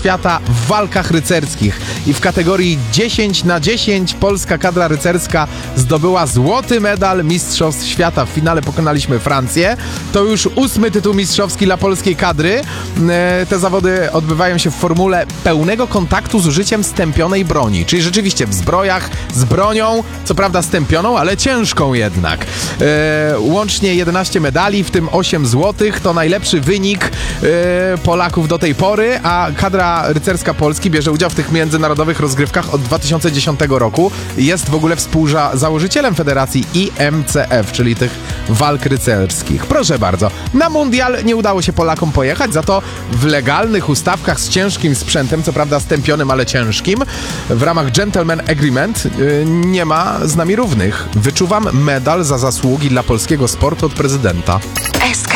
świata w walkach rycerskich. I w kategorii 10x10 polska kadra rycerska zdobyła złoty medal Mistrzostw Świata. W finale pokonaliśmy Francję. To już 8. tytuł mistrzowski dla polskiej kadry. Te zawody odbywają się w formule pełnego kontaktu z użyciem stępionej broni. Czyli rzeczywiście w zbrojach, z bronią, co prawda stępioną, ale ciężką jednak. Łącznie 11 medali, w tym 8 złotych. To najlepszy wynik Polaków do tej pory, a kadra rycerska Polski bierze udział w tych międzynarodowych rozgrywkach od 2010 roku. Jest w ogóle współzałożycielem federacji IMCF, czyli tych walk rycerskich. Proszę bardzo, na mundial nie udało się Polakom pojechać, za to w legalnych ustawkach z ciężkim sprzętem, co prawda stępionym, ale ciężkim, w ramach Gentleman Agreement nie ma z nami równych. Wyczuwam medal za zasługi dla polskiego sportu od prezydenta. SK